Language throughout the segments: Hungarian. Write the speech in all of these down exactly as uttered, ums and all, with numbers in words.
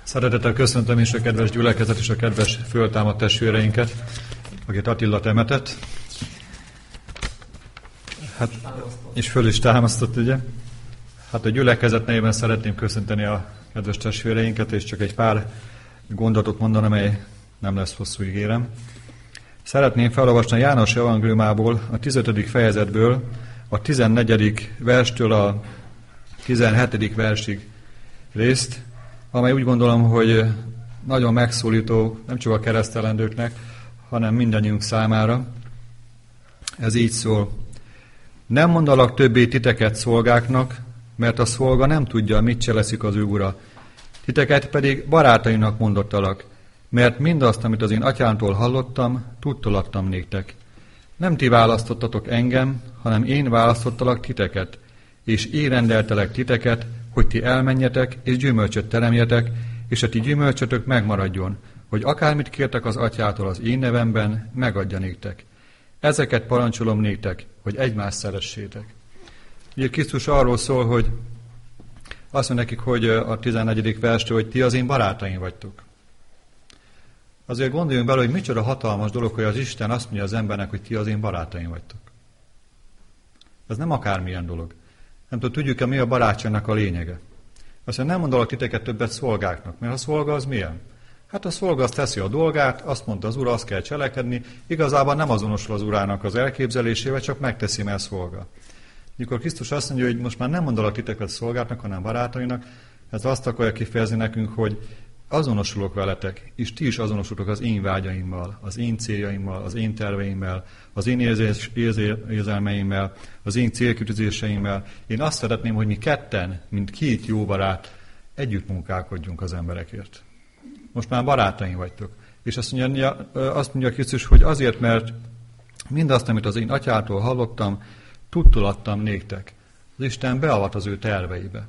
Szeretettel köszöntöm is a kedves gyülekezet és a kedves föltámadt testvéreinket, akit Attila temetett. Hát, és föl is támasztott, ugye? Hát a gyülekezet nevében szeretném köszönteni a kedves testvéreinket, és csak egy pár gondolatot mondani, amely nem lesz hosszú, ígérem. Szeretném felolvasni a János evangéliumából, a tizenötödik fejezetből, a tizennegyedik verstől a tizenhetedik versig részt, amely úgy gondolom, hogy nagyon megszólító nem csak a keresztelendőknek, hanem mindannyiunk számára. Ez így szól. Nem mondalak többé titeket szolgáknak, mert a szolga nem tudja, mit cselekszik az ő ura. Titeket pedig barátainak mondottalak, mert mindazt, amit az én atyámtól hallottam, tudtól adtam néktek. Nem ti választottatok engem, hanem én választottalak titeket, és én rendeltelek titeket, hogy ti elmenjetek, és gyümölcsöt teremjetek, és a ti gyümölcsötök megmaradjon, hogy akármit kértek az atyától az én nevemben, megadja néktek. Ezeket parancsolom néktek, hogy egymást szeressétek. Ugye Krisztus arról szól, hogy azt mondja nekik, hogy a tizennegyedik verstől, hogy ti az én barátaim vagytok. Azért gondoljunk bele, hogy micsoda hatalmas dolog, hogy az Isten azt mondja az embernek, hogy ti az én barátaim vagytok. Ez nem akármilyen dolog. Nem tudom, tudjuk-e, mi a barátságnak a lényege. Azt mondja, nem mondalak titeket többet szolgáknak, mert a szolga az milyen? Hát a szolga azt teszi a dolgát, azt mondta az Úr, azt kell cselekedni, igazából nem azonosul az Urának az elképzelésével, csak megteszi, mert szolga. Mikor Krisztus azt mondja, hogy most már nem mondalak titeket szolgáknak, hanem barátainak, ez azt akarja kifejezni nekünk, hogy azonosulok veletek, és ti is azonosultok az én vágyaimmal, az én céljaimmal, az én terveimmel, az én érzés, érzelmeimmel, az én célkitűzéseimmel. Én azt szeretném, hogy mi ketten, mint két jó barát, együtt munkálkodjunk az emberekért. Most már barátaim vagytok. És azt mondja, azt mondja Krisztus, hogy azért, mert mindazt, amit az én atyától hallottam, tudtul adtam néktek. Az Isten beavat az ő terveibe.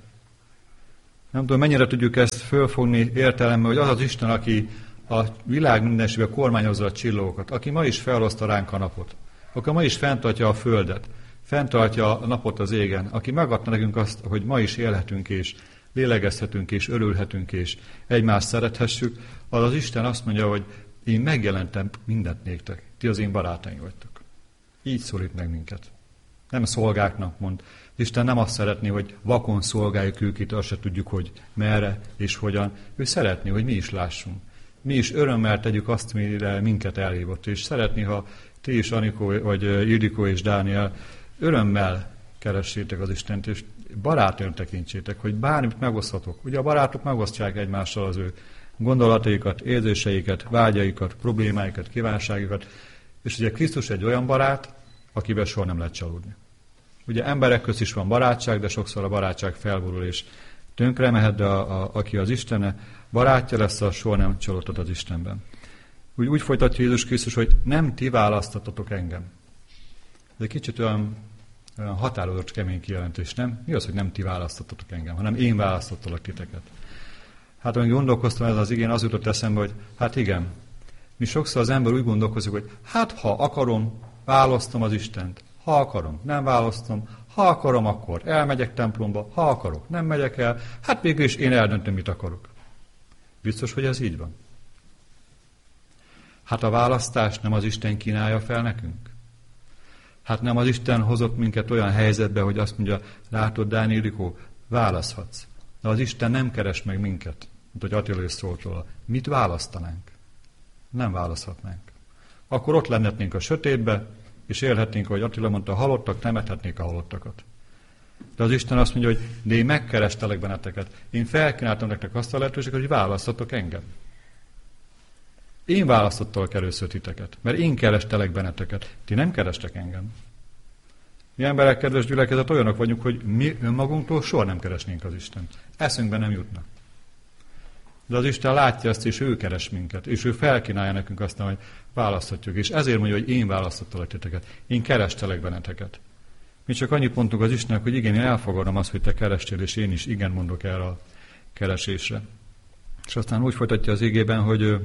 Nem tudom, mennyire tudjuk ezt fölfogni értelemmel, hogy az az Isten, aki a világ mindenségben kormányozza a csillagokat, aki ma is feloszta ránk a napot, aki ma is fenntartja a földet, fenntartja a napot az égen, aki megadta nekünk azt, hogy ma is élhetünk és lélegezhetünk és örülhetünk és egymást szerethessük, az az Isten azt mondja, hogy én megjelentem mindent néktek, ti az én barátaim vagytok. Így szólít meg minket. Nem szolgáknak mond. Isten nem azt szeretné, hogy vakon szolgáljuk őket, azt se tudjuk, hogy merre és hogyan. Ő szeretné, hogy mi is lássunk. Mi is örömmel tegyük azt, mire minket elhívott. És szeretné, ha ti is, Anikó, vagy Ildikó és Dániel, örömmel keressétek az Istent, és barátaim tekintsétek, hogy bármit megoszthatok. Ugye a barátok megosztják egymással az ő gondolataikat, érzéseiket, vágyaikat, problémáikat, kívánságokat. És ugye Krisztus egy olyan barát, akivel soha nem lehet csalódni. Ugye emberek közt is van barátság, de sokszor a barátság felborul és tönkre mehet, de a, a, aki az Istene barátja lesz, az soha nem csalódhat az Istenben. Úgy, úgy folytatja Jézus Krisztus, hogy nem ti választatotok engem. Ez egy kicsit olyan, olyan határozott, kemény kijelentés, nem? Mi az, hogy nem ti választatotok engem, hanem én választottalak titeket. Hát, amikor gondolkoztam ez az igén, az jutott eszembe, hogy hát igen, mi sokszor az ember úgy gondolkozik, hogy hát ha akarom, választom az Istent. Ha akarom, nem választom. Ha akarom, akkor elmegyek templomba. Ha akarok, nem megyek el. Hát végül is én eldöntöm, mit akarok. Biztos, hogy ez így van? Hát a választást nem az Isten kínálja fel nekünk? Hát nem az Isten hozott minket olyan helyzetbe, hogy azt mondja, látod, Dáni, Ildikó, választhatsz. De az Isten nem keres meg minket, mint hogy Attila is szólt róla. Mit választanánk? Nem választhatnánk. Akkor ott lennetnénk a sötétbe, és élhetnénk, ahogy Attila mondta, a halottak, temethetnék a halottakat. De az Isten azt mondja, hogy de én megkerestelek benneteket. Én felkínáltam nektek azt a lehetőséget, hogy választatok engem. Én választottalak először titeket, mert én kerestelek benneteket. Ti nem kerestek engem. Mi emberek, kedves gyülekezet, olyanok vagyunk, hogy mi önmagunktól soha nem keresnénk az Istent. Eszünkbe nem jutnak. De az Isten látja ezt, és ő keres minket, és ő felkínálja nekünk azt, hogy választhatjuk. És ezért mondja, hogy én választottalak titeket. Én kerestelek benneteket. Mi csak annyi pontunk az Istennek, hogy igen, én elfogadom azt, hogy te kerestél, és én is igen mondok erre a keresésre. És aztán úgy folytatja az igében, hogy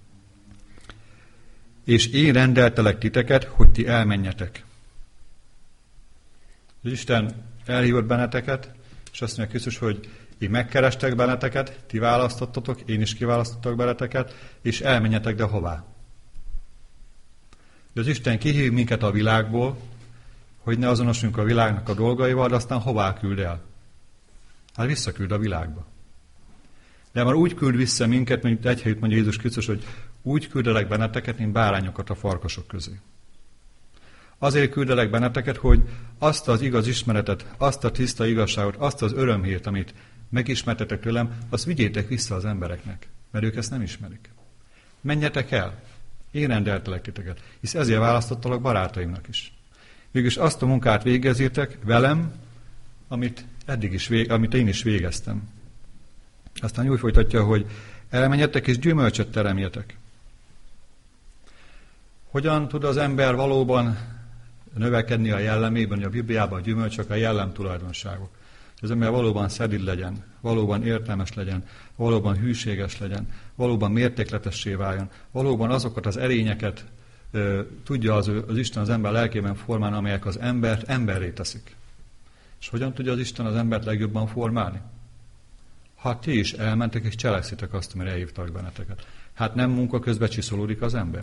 és én rendeltelek titeket, hogy ti elmenjetek. Az Isten elhívott benneteket, és azt mondja Krisztus, hogy én megkerestek benneteket, ti választottatok, én is kiválasztottak benneteket, és elmenjetek, de hová? De az Isten kihív minket a világból, hogy ne azonosuljunk a világnak a dolgaival, de aztán hová küld el? Hát visszaküld a világba. De már úgy küld vissza minket, mint egy helyütt mondja Jézus Krisztus, hogy úgy küldelek benneteket, mint bárányokat a farkasok közé. Azért küldelek benneteket, hogy azt az igaz ismeretet, azt a tiszta igazságot, azt az örömhírt, amit megismertetek tőlem, azt vigyétek vissza az embereknek, mert ők ezt nem ismerik. Menjetek el, én rendeltelek titeket, hisz ezért választottalak barátaimnak is. Végülis azt a munkát végezzétek velem, amit eddig is vég, amit én is végeztem. Aztán úgy folytatja, hogy elmenjetek és gyümölcsöt teremjetek. Hogyan tud az ember valóban növekedni a jellemében, hogy a Bibliában a gyümölcsök a jellem tulajdonságok? Az ember valóban szedid legyen, valóban értelmes legyen, valóban hűséges legyen, valóban mértékletessé váljon, valóban azokat az erényeket ö, tudja az, az Isten az ember lelkében formálni, amelyek az embert emberré teszik. És hogyan tudja az Isten az embert legjobban formálni? Ha ti is elmentek és cselekszitek azt, amire elhívtak benneteket. Hát nem munka közben csiszolódik az ember?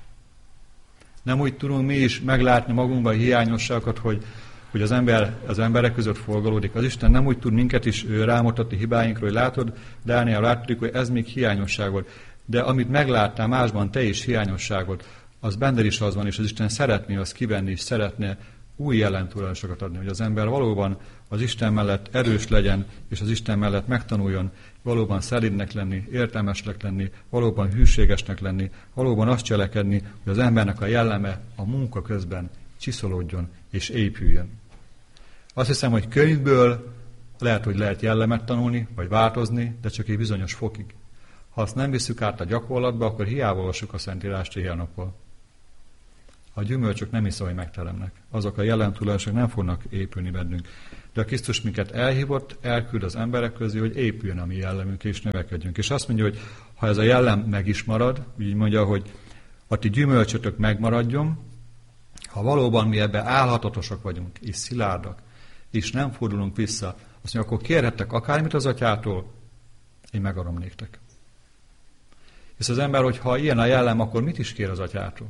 Nem úgy tudunk mi is meglátni magunkban a hiányosságokat, hogy, hogy az ember az emberek között forgalódik. Az Isten nem úgy tud minket is rámutatni hibáinkra, hogy látod, Dániel látszik, hogy ez még hiányosság volt. De amit megláttál másban, te is hiányosságot, az benned is az van, és az Isten szeretné azt kivenni, és szeretne új jellentulajdonosokat adni, hogy az ember valóban az Isten mellett erős legyen, és az Isten mellett megtanuljon valóban szelídnek lenni, értelmesnek lenni, valóban hűségesnek lenni, valóban azt cselekedni, hogy az embernek a jelleme a munka közben csiszolódjon és épüljön. Azt hiszem, hogy könyvből lehet, hogy lehet jellemet tanulni, vagy változni, de csak egy bizonyos fokig. Ha azt nem visszük át a gyakorlatba, akkor hiába olvassuk a Szentírást éjjel-nappal. A gyümölcsök nem hiszem, hogy megteremnek. Azok a jellentulajdonságok nem fognak épülni bennünk. De a Krisztus minket elhívott, elküld az emberek közé, hogy épüljön a mi jellemünk, és növekedjünk. És azt mondja, hogy ha ez a jellem meg is marad, úgy mondja, hogy a ti gyümölcsötök megmaradjon, ha valóban mi ebben állhatatosak vagyunk, és szilárdak, és nem fordulunk vissza, azt mondja, akkor kérhettek akármit az atyától, én megadom néktek. Hisz az ember, hogyha ilyen a jellem, akkor mit is kér az atyától?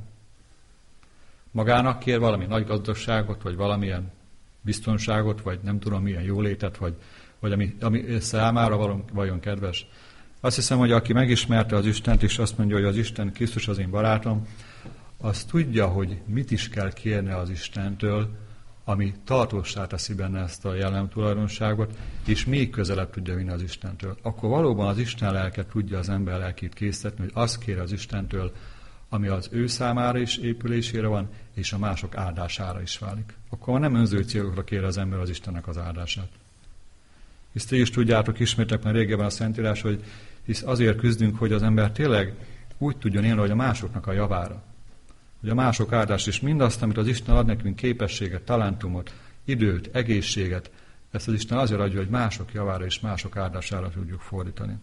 Magának kér valami nagy gazdaságot, vagy valamilyen biztonságot, vagy nem tudom milyen jólétet, vagy, vagy ami, ami számára vajon kedves. Azt hiszem, hogy aki megismerte az Istent, és azt mondja, hogy az Isten Krisztus az én barátom, az tudja, hogy mit is kell kérne az Istentől, ami tartóssá teszi benne ezt a jellem tulajdonságot, és még közelebb tudja vinni az Istentől. Akkor valóban az Isten lelke tudja az ember lelkét készíteni, hogy azt kér az Istentől, ami az ő számára is épülésére van, és a mások áldására is válik. Akkor nem önző célokra kér az ember az Istennek az áldását. Hisz ti is tudjátok, ismétek már régebben a Szentírás, hogy hisz azért küzdünk, hogy az ember tényleg úgy tudjon élni, hogy a másoknak a javára. Hogy a mások áldás is mindazt, amit az Isten ad nekünk, képességet, talentumot, időt, egészséget, ezt az Isten azért adja, hogy mások javára és mások áldására tudjuk fordítani.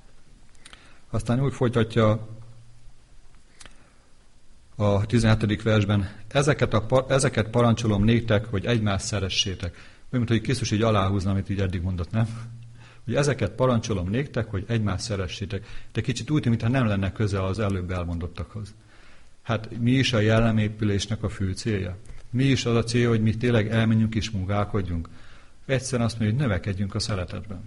Aztán úgy folytatja a tizenhetedik versben, ezeket, a, ezeket parancsolom néktek, hogy egymást szeressétek. Olyan, mint hogy Krisztus így aláhúzna, amit így eddig mondott, nem? Hogy ezeket parancsolom néktek, hogy egymást szeressétek. De kicsit úgy, mintha nem lenne köze az előbb elmondottakhoz. Hát mi is a jellemépülésnek a fő célja? Mi is az a cél, hogy mi tényleg elmenjünk és munkálkodjunk? Egyszerűen azt mondja, hogy növekedjünk a szeretetben.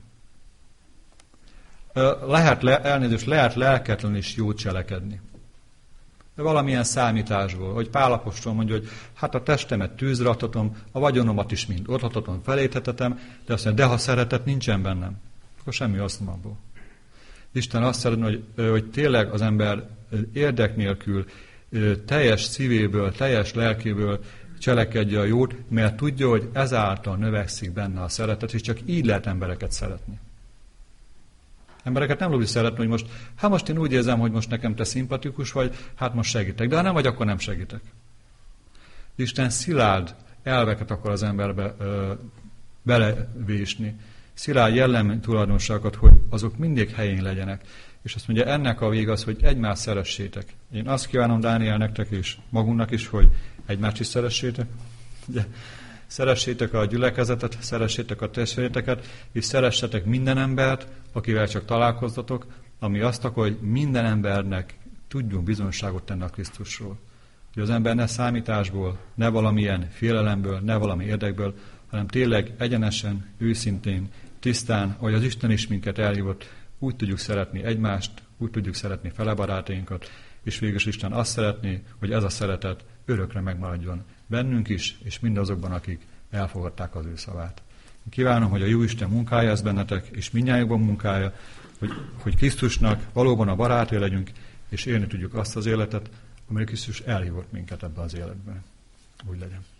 Lehet, elnézést, lehet lelketlen és jót cselekedni. De valamilyen számításból, hogy Pál apostol mondja, hogy hát a testemet tűzre adhatom, a vagyonomat is mind odaadhatom, feléthetetem, de azt mondja, de ha szeretet nincsen bennem, akkor semmi hasznom abból. Isten azt szeretne, hogy, hogy tényleg az ember érdek nélkül, teljes szívéből, teljes lelkéből cselekedje a jót, mert tudja, hogy ezáltal növekszik benne a szeretet, és csak így lehet embereket szeretni. Embereket nem lódi szeretni, hogy most, hát most én úgy érzem, hogy most nekem te szimpatikus vagy, hát most segítek. De ha nem vagy, akkor nem segítek. Isten szilárd elveket akar az emberbe ö, belevésni. Szilárd jellem tulajdonságokat, hogy azok mindig helyén legyenek. És azt mondja, ennek a vég az, hogy egymást szeressétek. Én azt kívánom Dániel nektek és magunknak is, hogy egymást is szeressétek. Ugye? Szeressétek a gyülekezetet, szeressétek a testvéreteket, és szeressetek minden embert, akivel csak találkozzatok, ami azt akar, hogy minden embernek tudjunk bizonyságot tenni a Krisztusról. Hogy az ember ne számításból, ne valamilyen félelemből, ne valami érdekből, hanem tényleg egyenesen, őszintén, tisztán, ahogy az Isten is minket elhívott, úgy tudjuk szeretni egymást, úgy tudjuk szeretni fele barátainkat, és végül is Isten azt szeretné, hogy ez a szeretet örökre megmaradjon bennünk is, és mindazokban, akik elfogadták az ő szavát. Kívánom, hogy a jó Isten munkája ez bennetek, és mindnyájukban munkája, hogy, hogy Krisztusnak valóban a barátai legyünk, és élni tudjuk azt az életet, amely Krisztus elhívott minket ebbe az életbe. Úgy legyen.